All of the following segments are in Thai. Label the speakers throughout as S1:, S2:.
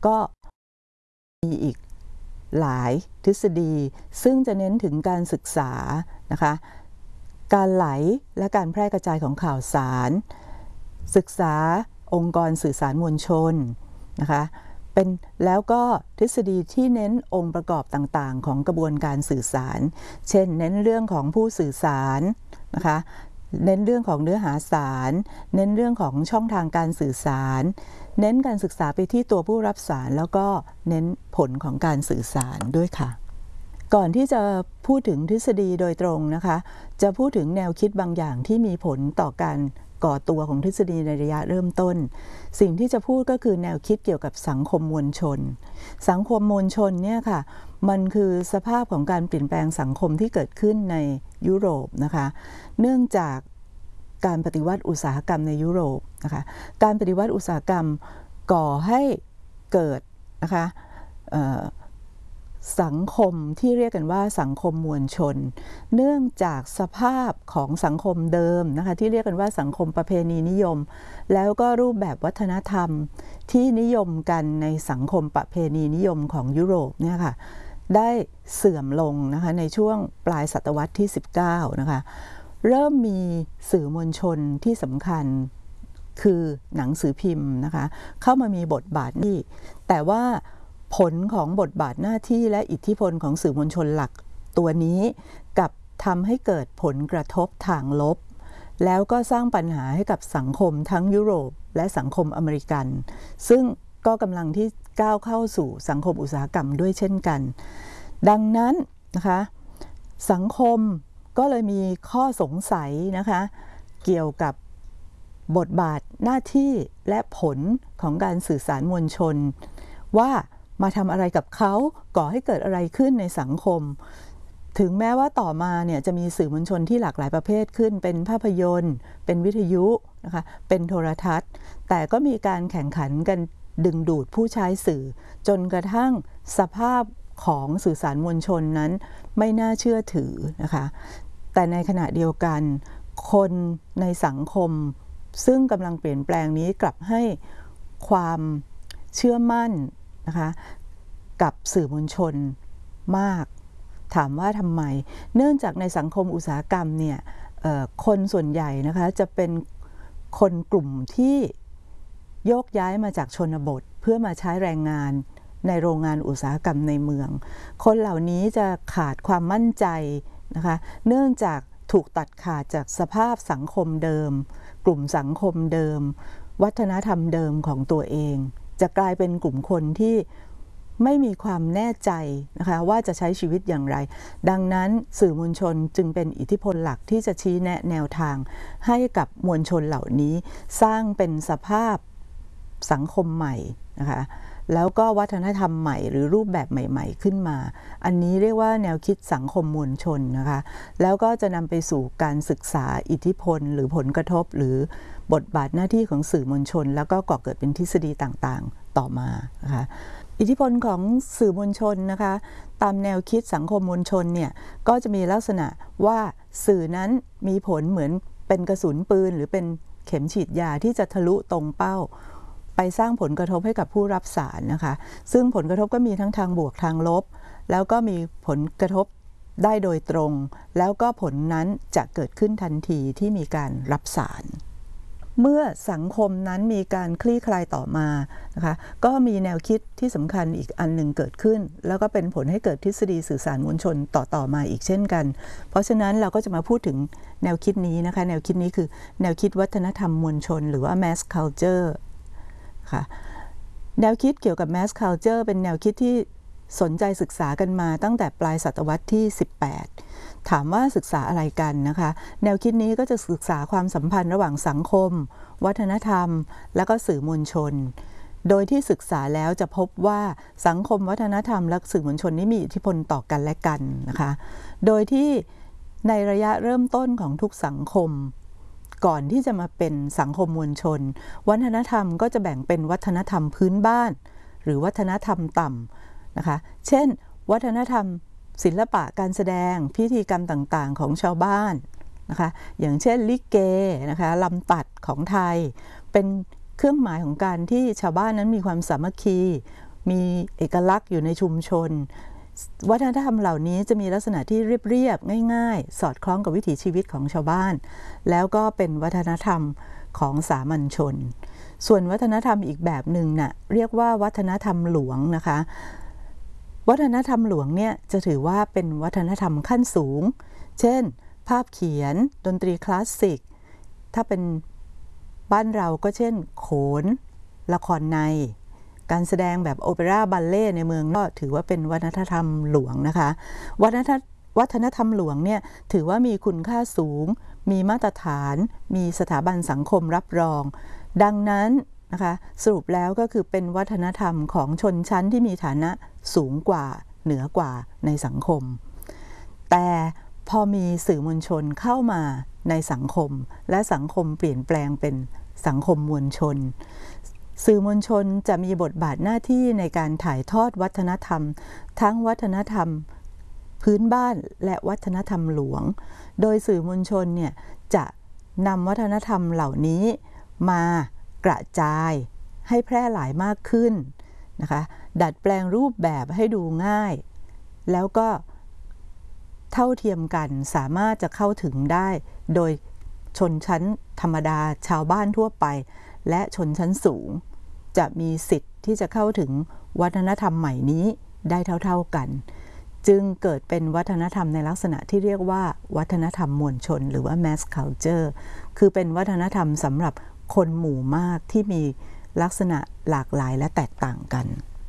S1: ก็มีอีกหลายทฤษฎีซึ่งจะเน้นถึงการศึกษานะคะการไหลและการแพร่กระจายของข่าวสารศึกษาองค์กรสื่อสารมวลชนนะคะแล้วก็ทฤษฎีที่เน้นองค์ประกอบต่างๆของกระบวนการสื่อสารเช่นเน้นเรื่องของผู้สื่อสารนะคะเน้นเรื่องของเนื้อหาสารเน้นเรื่องของช่องทางการสื่อสารเน้นการศึกษาไปที่ตัวผู้รับสารแล้วก็เน้นผลของการสื่อสารด้วยค่ะก่อนที่จะพูดถึงทฤษฎีโดยตรงนะคะจะพูดถึงแนวคิดบางอย่างที่มีผลต่อการก่อตัวของทฤษฎีในระยะเริ่มต้นสิ่งที่จะพูดก็คือแนวคิดเกี่ยวกับสังคมมวลชนสังคมมวลชนเนี่ยค่ะมันคือสภาพของการเปลี่ยนแปลงสังคมที่เกิดขึ้นในยุโรปนะคะเนื่องจากการปฏิวัติอุตสาหกรรมในยุโรปนะคะการปฏิวัติอุตสาหกรรมก่อให้เกิดนะคะสังคมที่เรียกกันว่าสังคมมวลชนเนื่องจากสภาพของสังคมเดิมนะคะที่เรียกกันว่าสังคมประเพณีนิยมแล้วก็รูปแบบวัฒนธรรมที่นิยมกันในสังคมประเพณีนิยมของยุโรปเนี่ยค่ะได้เสื่อมลงนะคะในช่วงปลายศตวรรษที่19นะคะเริ่มมีสื่อมวลชนที่สำคัญคือหนังสือพิมพ์นะคะเข้ามามีบทบาทนี่แต่ว่าผลของบทบาทหน้าที่และอิทธิพลของสื่อมวลชนหลักตัวนี้กับทำให้เกิดผลกระทบทางลบแล้วก็สร้างปัญหาให้กับสังคมทั้งยุโรปและสังคมอเมริกันซึ่งก็กำลังที่ก้าวเข้าสู่สังคมอุตสาหกรรมด้วยเช่นกันดังนั้นนะคะสังคมก็เลยมีข้อสงสัยนะคะเกี่ยวกับบทบาทหน้าที่และผลของการสื่อสารมวลชนว่ามาทำอะไรกับเขาก่อให้เกิดอะไรขึ้นในสังคมถึงแม้ว่าต่อมาเนี่ยจะมีสื่อมวลชนที่หลากหลายประเภทขึ้นเป็นภาพยนตร์เป็นวิทยุนะคะเป็นโทรทัศน์แต่ก็มีการแข่งขันกันดึงดูดผู้ใช้สื่อจนกระทั่งสภาพของสื่อสารมวลชนนั้นไม่น่าเชื่อถือนะคะแต่ในขณะเดียวกันคนในสังคมซึ่งกำลังเปลี่ยนแปลงนี้กลับให้ความเชื่อมั่นนะคะกับสื่อมวลชนมากถามว่าทำไมเนื่องจากในสังคมอุตสาหกรรมเนี่ยคนส่วนใหญ่นะคะจะเป็นคนกลุ่มที่โยกย้ายมาจากชนบทเพื่อมาใช้แรงงานในโรงงานอุตสาหกรรมในเมืองคนเหล่านี้จะขาดความมั่นใจนะคะเนื่องจากถูกตัดขาดจากสภาพสังคมเดิมกลุ่มสังคมเดิมวัฒนธรรมเดิมของตัวเองจะกลายเป็นกลุ่มคนที่ไม่มีความแน่ใจนะคะว่าจะใช้ชีวิตอย่างไรดังนั้นสื่อมวลชนจึงเป็นอิทธิพลหลักที่จะชี้แนะแนวทางให้กับมวลชนเหล่านี้สร้างเป็นสภาพสังคมใหม่นะคะแล้วก็วัฒนธรรมใหม่หรือรูปแบบใหม่ๆขึ้นมาอันนี้เรียกว่าแนวคิดสังคมมวลชนนะคะแล้วก็จะนำไปสู่การศึกษาอิทธิพลหรือผลกระทบหรือบทบาทหน้าที่ของสื่อมวลชนแล้วก็ก่อเกิดเป็นทฤษฎีต่างๆต่อมานะคะอิทธิพลของสื่อมวลชนนะคะตามแนวคิดสังคมมวลชนเนี่ยก็จะมีลักษณะว่าสื่อนั้นมีผลเหมือนเป็นกระสุนปืนหรือเป็นเข็มฉีดยาที่จะทะลุตรงเป้าไปสร้างผลกระทบให้กับผู้รับสารนะคะซึ่งผลกระทบก็มีทั้งทางบวกทางลบแล้วก็มีผลกระทบได้โดยตรงแล้วก็ผลนั้นจะเกิดขึ้นทันทีที่มีการรับสารเมื่อสังคมนั้นมีการคลี่คลายต่อมานะคะก็มีแนวคิดที่สำคัญอีกอันหนึ่งเกิดขึ้นแล้วก็เป็นผลให้เกิดทฤษฎีสื่อสารมวลชนต่อมาอีกเช่นกันเพราะฉะนั้นเราก็จะมาพูดถึงแนวคิดนี้นะคะแนวคิดนี้คือแนวคิดวัฒนธรรมมวลชนหรือว่า mass culture ค่ะแนวคิดเกี่ยวกับ mass culture เป็นแนวคิดที่สนใจศึกษากันมาตั้งแต่ปลายศตวรรษที่18ถามว่าศึกษาอะไรกันนะคะแนวคิดนี้ก็จะศึกษาความสัมพันธ์ระหว่างสังคมวัฒนธรรมและก็สื่อมวลชนโดยที่ศึกษาแล้วจะพบว่าสังคมวัฒนธรรมและสื่อมวลชนนี้มีอิทธิพลต่อกันและกันนะคะโดยที่ในระยะเริ่มต้นของทุกสังคมก่อนที่จะมาเป็นสังคมมวลชนวัฒนธรรมก็จะแบ่งเป็นวัฒนธรรมพื้นบ้านหรือวัฒนธรรมต่ำนะคะเช่นวัฒนธรรมศิลปะการแสดงพิธีกรรมต่างๆของชาวบ้านนะคะอย่างเช่นลิเกนะคะลำตัดของไทยเป็นเครื่องหมายของการที่ชาวบ้านนั้นมีความสามัคคีมีเอกลักษณ์อยู่ในชุมชนวัฒนธรรมเหล่านี้จะมีลักษณะที่เรียบๆง่ายๆสอดคล้องกับวิถีชีวิตของชาวบ้านแล้วก็เป็นวัฒนธรรมของสามัญชนส่วนวัฒนธรรมอีกแบบหนึ่งน่ะเรียกว่าวัฒนธรรมหลวงนะคะวัฒนธรรมหลวงเนี่ยจะถือว่าเป็นวัฒนธรรมขั้นสูงเช่นภาพเขียนดนตรีคลาสสิกถ้าเป็นบ้านเราก็เช่นโขนละครในการแสดงแบบโอเปร่าบัลเล่ในเมืองก็ถือว่าเป็นวัฒนธรรมหลวงนะคะวัฒนธรรมหลวงเนี่ยถือว่ามีคุณค่าสูงมีมาตรฐานมีสถาบันสังคมรับรองดังนั้นนะคะสรุปแล้วก็คือเป็นวัฒนธรรมของชนชั้นที่มีฐานะสูงกว่าเหนือกว่าในสังคมแต่พอมีสื่อมวลชนเข้ามาในสังคมและสังคมเปลี่ยนแปลงเป็นสังคมมวลชนสื่อมวลชนจะมีบทบาทหน้าที่ในการถ่ายทอดวัฒนธรรมทั้งวัฒนธรรมพื้นบ้านและวัฒนธรรมหลวงโดยสื่อมวลชนเนี่ยจะนำวัฒนธรรมเหล่านี้มากระจายให้แพร่หลายมากขึ้นนะคะดัดแปลงรูปแบบให้ดูง่ายแล้วก็เท่าเทียมกันสามารถจะเข้าถึงได้โดยชนชั้นธรรมดาชาวบ้านทั่วไปและชนชั้นสูงจะมีสิทธิ์ที่จะเข้าถึงวัฒนธรรมใหม่นี้ได้เท่าๆกันจึงเกิดเป็นวัฒนธรรมในลักษณะที่เรียกว่าวัฒนธรรมมวลชนหรือว่า mass culture คือเป็นวัฒนธรรมสำหรับคนหมู่มากที่มีลักษณะหลากหลายและแตกต่างกัน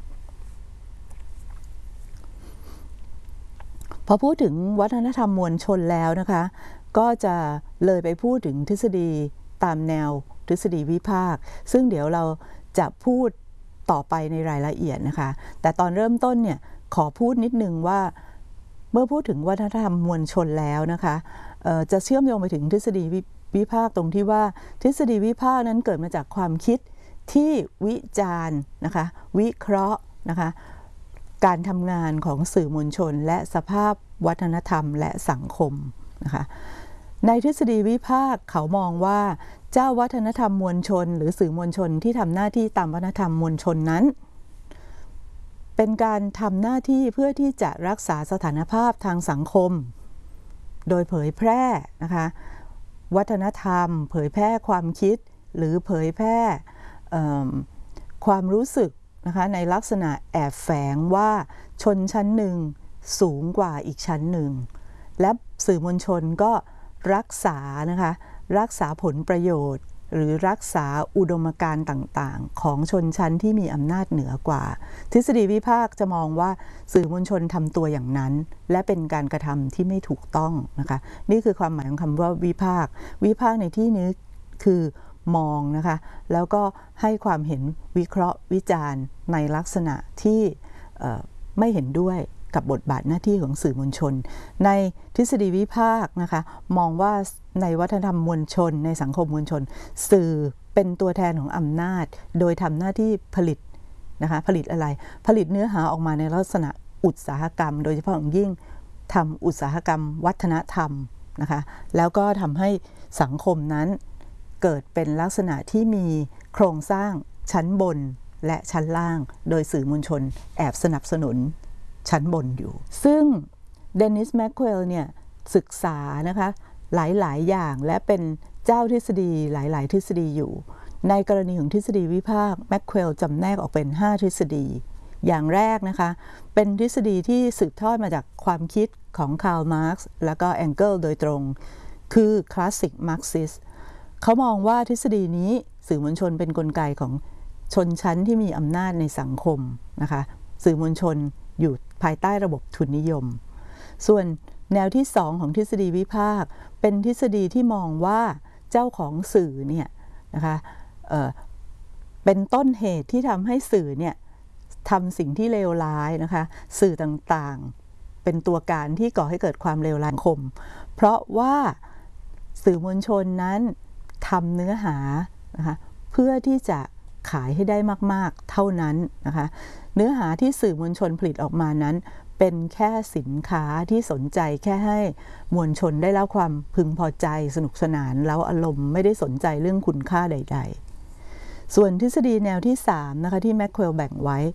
S1: พอพูดถึงวัฒนธรรมมวลชนแล้วนะคะก็จะเลยไปพูดถึงทฤษฎีตามแนวทฤษฎีวิพากษ์ซึ่งเดี๋ยวเราจะพูดต่อไปในรายละเอียดนะคะแต่ตอนเริ่มต้นเนี่ยขอพูดนิดนึงว่าเมื่อพูดถึงวัฒนธรรมมวลชนแล้วนะคะจะเชื่อมโยงไปถึงทฤษฎีวิพากษ์ตรงที่ว่าทฤษฎีวิพากษ์นั้นเกิดมาจากความคิดที่วิจารณ์นะคะวิเคราะห์นะคะการทำงานของสื่อมวลชนและสภาพวัฒนธรรมและสังคมนะคะในทฤษฎีวิพากษ์เขามองว่าเจ้าวัฒนธรรมมวลชนหรือสื่อมวลชนที่ทำหน้าที่ตามวัฒนธรรมมวลชนนั้นเป็นการทำหน้าที่เพื่อที่จะรักษาสถานภาพทางสังคมโดยเผยแพร่นะคะวัฒนธรรมเผยแพร่ความคิดหรือเผยแพร่ความรู้สึกนะคะในลักษณะแอบแฝงว่าชนชั้นหนึ่งสูงกว่าอีกชั้นหนึ่งและสื่อมวลชนก็รักษานะคะรักษาผลประโยชน์หรือรักษาอุดมการณ์ต่างๆของชนชั้นที่มีอำนาจเหนือกว่าทฤษฎีวิพากษ์จะมองว่าสื่อมวลชนทำตัวอย่างนั้นและเป็นการกระทำที่ไม่ถูกต้องนะคะนี่คือความหมายของคำว่าวิพากษ์ในที่นี้คือมองนะคะแล้วก็ให้ความเห็นวิเคราะห์วิจารณ์ในลักษณะที่ไม่เห็นด้วยกับบทบาทหน้าที่ของสื่อมวลชนในทฤษฎีวิพากษ์นะคะมองว่าในวัฒนธรรมมวลชนในสังคมมวลชนสื่อเป็นตัวแทนของอำนาจโดยทำหน้าที่ผลิตนะคะผลิตอะไรผลิตเนื้อหาออกมาในลักษณะอุตสาหกรรมโดยเฉพาะอย่างยิ่งทำอุตสาหกรรมวัฒนธรรมนะคะแล้วก็ทำให้สังคมนั้นเกิดเป็นลักษณะที่มีโครงสร้างชั้นบนและชั้นล่างโดยสื่อมวลชนแอบสนับสนุนชั้นบนอยู่ซึ่งเดนิสแมคควลเนี่ยศึกษานะคะหลายๆอย่างและเป็นเจ้าทฤษฎีหลายๆทฤษฎีอยู่ในกรณีของทฤษฎีวิพากษ์แมคควลจำแนกออกเป็น5ทฤษฎีอย่างแรกนะคะเป็นทฤษฎีที่สืบทอดมาจากความคิดของคาร์ลมาร์กซ์และก็แองเกิลโดยตรงคือคลาสสิกมาร์กซิสเขามองว่าทฤษฎีนี้สื่อมวลชนเป็นกลไกของชนชั้นที่มีอำนาจในสังคมนะคะสื่อมวลชนอยู่ภายใต้ระบบทุนนิยมส่วนแนวที่2ของทฤษฎีวิพากษ์เป็นทฤษฎีที่มองว่าเจ้าของสื่อเนี่ยนะคะเป็นต้นเหตุที่ทำให้สื่อเนี่ยทำสิ่งที่เลวร้ายนะคะสื่อต่างๆเป็นตัวการที่ก่อให้เกิดความเลวร้ายสังคมเพราะว่าสื่อมวลชนนั้นทำเนื้อหานะคะเพื่อที่จะขายให้ได้มากๆเท่านั้นนะคะเนื้อหาที่สื่อมวลชนผลิตออกมานั้นเป็นแค่สินค้าที่สนใจแค่ให้มวลชนได้รับความพึงพอใจสนุกสนานแล้วอารมณ์ไม่ได้สนใจเรื่องคุณค่าใดๆส่วนทฤษฎีแนวที่3นะคะที่แมคควลแบ่งไว้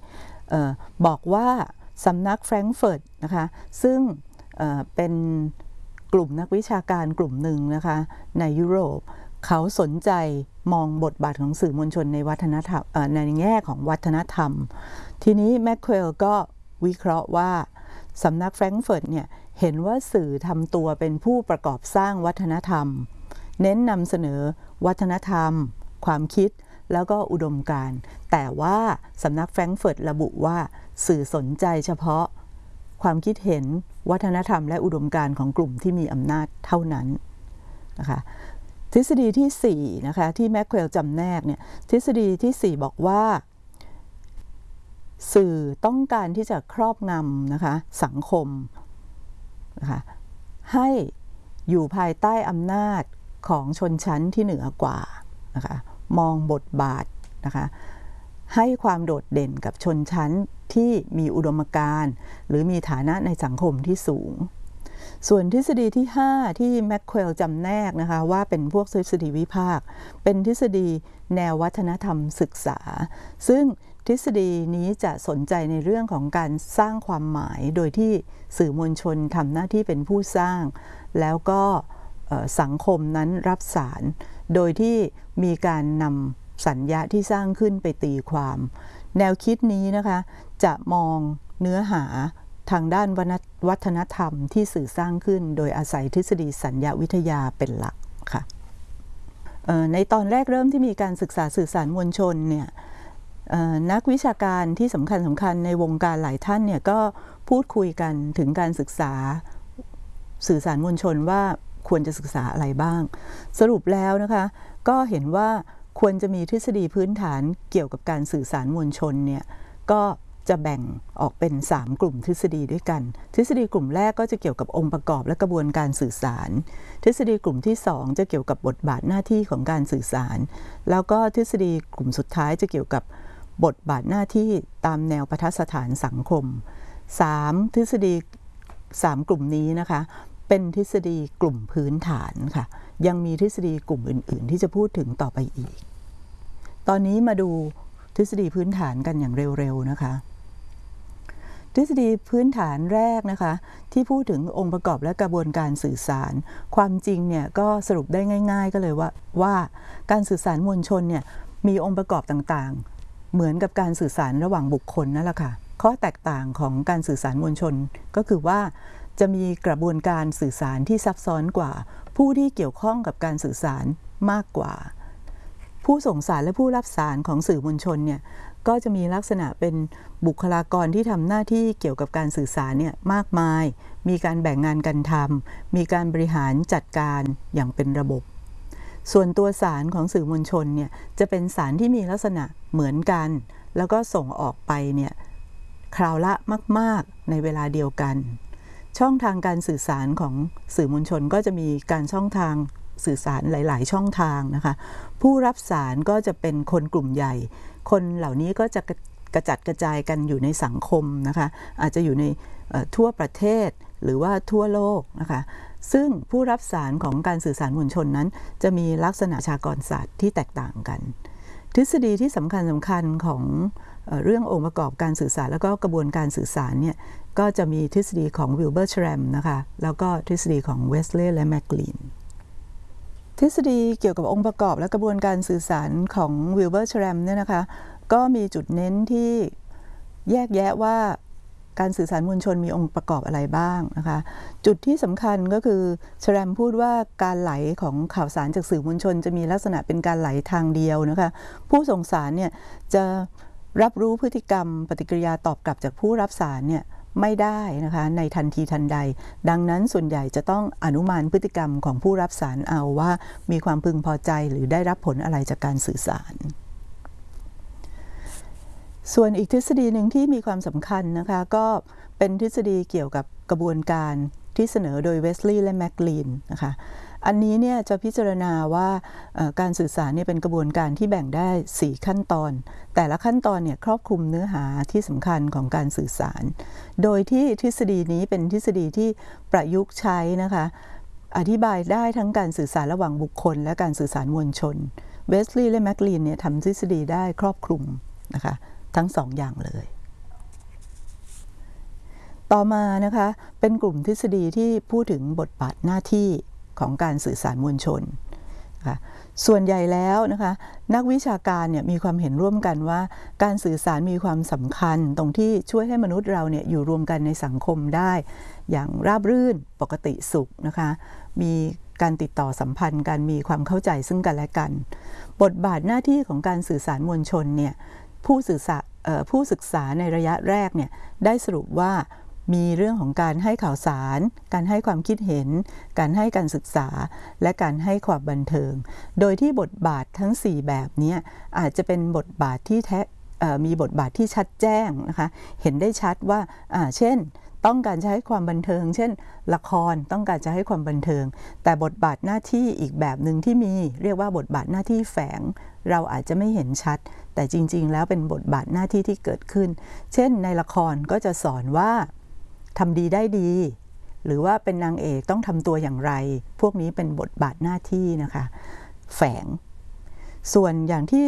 S1: บอกว่าสำนักแฟรงก์เฟิร์ตนะคะซึ่งเป็นกลุ่มนักวิชาการกลุ่มหนึ่งนะคะในยุโรปเขาสนใจมองบทบาทของสื่อมวลชนในวัฒนธรรมในแง่ของวัฒนธรรมทีนี้แมคเคลก็วิเคราะห์ว่าสำนักแฟรงก์เฟิร์ตเนี่ยเห็นว่าสื่อทำตัวเป็นผู้ประกอบสร้างวัฒนธรรมเน้นนำเสนอวัฒนธรรมความคิดแล้วก็อุดมการณ์แต่ว่าสำนักแฟรงก์เฟิร์ตระบุว่าสื่อสนใจเฉพาะความคิดเห็นวัฒนธรรมและอุดมการณ์ของกลุ่มที่มีอำนาจเท่านั้นนะคะทฤษฎีที่4นะคะที่แมคเคลจำแนกเนี่ยทฤษฎีที่4บอกว่าสื่อต้องการที่จะครอบงำนะคะสังคมนะคะให้อยู่ภายใต้อำนาจของชนชั้นที่เหนือกว่านะคะมองบทบาทนะคะให้ความโดดเด่นกับชนชั้นที่มีอุดมการณ์หรือมีฐานะในสังคมที่สูงส่วนทฤษฎีที่5ที่แมคเคลจำแนกนะคะว่าเป็นพวกทฤษฎีวิพากษ์เป็นทฤษฎีแนววัฒนธรรมศึกษาซึ่งทฤษฎีนี้จะสนใจในเรื่องของการสร้างความหมายโดยที่สื่อมวลชนทำหน้าที่เป็นผู้สร้างแล้วก็สังคมนั้นรับสารโดยที่มีการนำสัญญาที่สร้างขึ้นไปตีความแนวคิดนี้นะคะจะมองเนื้อหาทางด้านวัฒนธรรมที่สื่อสร้างขึ้นโดยอาศัยทฤษฎีสัญญาวิทยาเป็นหลักค่ะในตอนแรกเริ่มที่มีการศึกษาสื่อสารมวลชนเนี่ยนักวิชาการที่สำคัญในวงการหลายท่านเนี่ยก็พูดคุยกันถึงการศึกษาสื่อสารมวลชนว่าควรจะศึกษาอะไรบ้างสรุปแล้วนะคะก็เห็นว่าควรจะมีทฤษฎีพื้นฐานเกี่ยวกับการสื่อสารมวลชนเนี่ยก็จะแบ่งออกเป็น3กลุ่มทฤษฎีด้วยกันทฤษฎีกลุ่มแรกก็จะเกี่ยวกับองค์ประกอบและกระบวนการสื่อสารทฤษฎีกลุ่มที่2จะเกี่ยวกับบทบาทหน้าที่ของการสื่อสารแล้วก็ทฤษฎีกลุ่มสุดท้ายจะเกี่ยวกับบทบาทหน้าที่ตามแนวปทัดสถานสังคม3ทฤษฎี3กลุ่มนี้นะคะเป็นทฤษฎีกลุ่มพื้นฐานค่ะยังมีทฤษฎีกลุ่มอื่นๆที่จะพูดถึงต่อไปอีกตอนนี้มาดูทฤษฎีพื้นฐานกันอย่างเร็วๆนะคะทฤษฎีพื้นฐานแรกนะคะที่พูดถึงองค์ประกอบและกระบวนการสื่อสารความจริงเนี่ยก็สรุปได้ง่ายๆก็เลยว่าการสื่อสารมวลชนเนี่ยมีองค์ประกอบต่างๆเหมือนกับการสื่อสารระหว่างบุคคลนั่นแหละค่ะข้อแตกต่างของการสื่อสารมวลชนก็คือว่าจะมีกระบวนการสื่อสารที่ซับซ้อนกว่าผู้ที่เกี่ยวข้องกับการสื่อสารมากกว่าผู้ส่งสารและผู้รับสารของสื่อมวลชนเนี่ยก็จะมีลักษณะเป็นบุคลากรที่ทำหน้าที่เกี่ยวกับการสื่อสารเนี่ยมากมายมีการแบ่งงานกันทำมีการบริหารจัดการอย่างเป็นระบบส่วนตัวสารของสื่อมวลชนเนี่ยจะเป็นสารที่มีลักษณะเหมือนกันแล้วก็ส่งออกไปเนี่ยคราวละมากๆในเวลาเดียวกันช่องทางการสื่อสารของสื่อมวลชนก็จะมีการช่องทางสื่อสารหลายๆช่องทางนะคะผู้รับสารก็จะเป็นคนกลุ่มใหญ่คนเหล่านี้ก็จะกระจัดกระจายกันอยู่ในสังคมนะคะอาจจะอยู่ในทั่วประเทศหรือว่าทั่วโลกนะคะซึ่งผู้รับสารของการสื่อสารมวลชนนั้นจะมีลักษณะประชากรศาสตร์ที่แตกต่างกันทฤษฎีที่สำคัญของเรื่ององค์ประกอบการสื่อสารแล้วก็กระบวนการสื่อสารเนี่ยก็จะมีทฤษฎีของวิลเบอร์ แชรมนะคะแล้วก็ทฤษฎีของเวสเลย์และแมคลีนทฤษฎีเกี่ยวกับองค์ประกอบและกระบวนการสื่อสารของวิลเบอร์ แชรมเนี่ยนะคะก็มีจุดเน้นที่แยกแยะว่าการสื่อสารมวลชนมีองค์ประกอบอะไรบ้างนะคะจุดที่สำคัญก็คือแชรมพูดว่าการไหลของข่าวสารจากสื่อมวลชนจะมีลักษณะเป็นการไหลทางเดียวนะคะผู้ส่งสารเนี่ยจะรับรู้พฤติกรรมปฏิกิริยาตอบกลับจากผู้รับสารเนี่ยไม่ได้นะคะในทันทีทันใดดังนั้นส่วนใหญ่จะต้องอนุมานพฤติกรรมของผู้รับสารเอาว่ามีความพึงพอใจหรือได้รับผลอะไรจากการสื่อสารส่วนอีกทฤษฎีหนึ่งที่มีความสำคัญนะคะก็เป็นทฤษฎีเกี่ยวกับกระบวนการที่เสนอโดยเวสลีย์และแมคลีนนะคะอันนี้เนี่ยจะพิจารณาว่าการสื่อสารเนี่ยเป็นกระบวนการที่แบ่งได้4ขั้นตอนแต่ละขั้นตอนเนี่ยครอบคลุมเนื้อหาที่สำคัญของการสื่อสารโดยที่ทฤษฎีนี้เป็นทฤษฎีที่ประยุกต์ใช้นะคะอธิบายได้ทั้งการสื่อสารระหว่างบุคคลและการสื่อสารมวลชนเวสลีย์และแมคลีนเนี่ยทำทฤษฎีได้ครอบคลุมนะคะทั้ง2 อย่างเลยต่อมานะคะเป็นกลุ่มทฤษฎีที่พูดถึงบทบาทหน้าที่ของการสื่อสารมวลชนค่ะส่วนใหญ่แล้วนะคะนักวิชาการเนี่ยมีความเห็นร่วมกันว่าการสื่อสารมีความสำคัญตรงที่ช่วยให้มนุษย์เราเนี่ยอยู่รวมกันในสังคมได้อย่างราบรื่นปกติสุขนะคะมีการติดต่อสัมพันธ์กันมีความเข้าใจซึ่งกันและกันบทบาทหน้าที่ของการสื่อสารมวลชนเนี่ยผู้ศึกษาในระยะแรกเนี่ยได้สรุปว่ามีเรื่องของการให้ข่าวสารการให้ความคิดเห็นการให้การศึกษาและการให้ความบันเทิงโดยที่บทบาททั้ง4แบบนี้อาจจะเป็นบทบาทที่มีบทบาทที่ชัดแจ้งนะคะเห็นได้ชัดว่าเช่นต้องการจะให้ความบันเทิงเช่นละครต้องการจะให้ความบันเทิงแต่บทบาทหน้าที่อีกแบบหนึ่งที่มีเรียกว่าบทบาทหน้าที่แฝงเราอาจจะไม่เห็นชัดแต่จริงๆแล้วเป็นบทบาทหน้าที่ที่เกิดขึ้นเช่นในละครก็จะสอนว่าทำดีได้ดีหรือว่าเป็นนางเอกต้องทำตัวอย่างไรพวกนี้เป็นบทบาทหน้าที่นะคะแฝงส่วนอย่างที่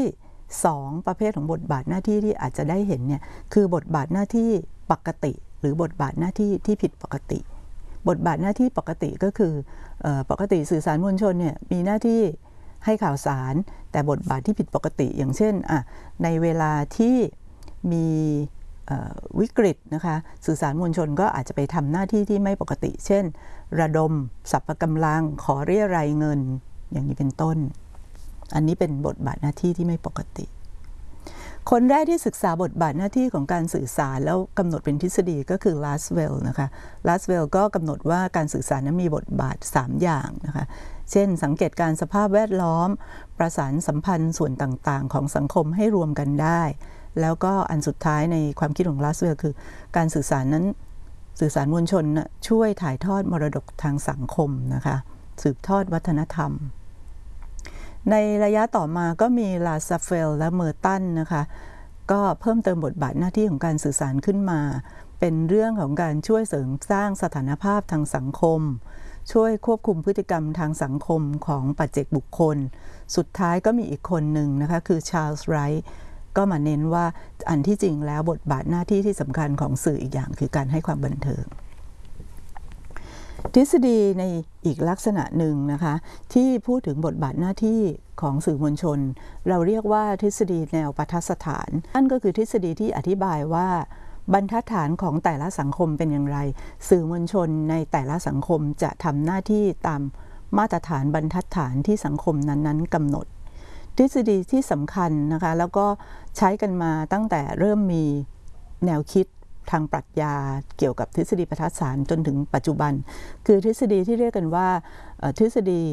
S1: 2ประเภทของบทบาทหน้าที่ที่อาจจะได้เห็นเนี่ยคือบทบาทหน้าที่ปกติหรือบทบาทหน้าที่ที่ผิดปกติบทบาทหน้าที่ปกติก็คือปกติสื่อสารมวลชนเนี่ยมีหน้าที่ให้ข่าวสารแต่บทบาทที่ผิดปกติอย่างเช่นในเวลาที่มีวิกฤตนะคะสื่อสารมวลชนก็อาจจะไปทำหน้าที่ที่ไม่ปกติเช่นระดมสรรพกำลังขอเรียรายเงินอย่างนี้เป็นต้นอันนี้เป็นบทบาทหน้าที่ที่ไม่ปกติคนแรกที่ศึกษาบทบาทหน้าที่ของการสื่อสารแล้วกำหนดเป็นทฤษฎีก็คือลาสเวลนะคะลาสเวลก็กำหนดว่าการสื่อสารนั้นมีบทบาท3อย่างนะคะเช่นสังเกตการสภาพแวดล้อมประสานสัมพันธ์ส่วนต่างๆของสังคมให้รวมกันได้แล้วก็อันสุดท้ายในความคิดของลาสเวลคือการสื่อสารนั้นสื่อสารมวลชนช่วยถ่ายทอดมรดกทางสังคมนะคะสืบทอดวัฒนธรรมในระยะต่อมาก็มีลาซาเฟลและเมอร์ตันนะคะก็เพิ่มเติมบทบาทหน้าที่ของการสื่อสารขึ้นมาเป็นเรื่องของการช่วยเสริมสร้างสถานภาพทางสังคมช่วยควบคุมพฤติกรรมทางสังคมของปัจเจกบุคคลสุดท้ายก็มีอีกคนหนึ่งนะคะคือชาร์ลส์ไรท์ก็มาเน้นว่าอันที่จริงแล้วบทบาทหน้าที่ที่สำคัญของสื่ออีกอย่างคือการให้ความบันเทิงทฤษฎีในอีกลักษณะหนึ่งนะคะที่พูดถึงบทบาทหน้าที่ของสื่อมวลชนเราเรียกว่าทฤษฎีแนวบรรทัดฐานนั่นก็คือทฤษฎีที่อธิบายว่าบรรทัดฐานของแต่ละสังคมเป็นอย่างไรสื่อมวลชนในแต่ละสังคมจะทำหน้าที่ตามมาตรฐานบรรทัดฐานที่สังคมนั้นๆกำหนดทฤษฎีที่สำคัญนะคะแล้วก็ใช้กันมาตั้งแต่เริ่มมีแนวคิดทางปรัชญาเกี่ยวกับทฤษฎีบรรทัดฐานจนถึงปัจจุบันคือทฤษฎีที่เรียกกันว่าทฤษฎี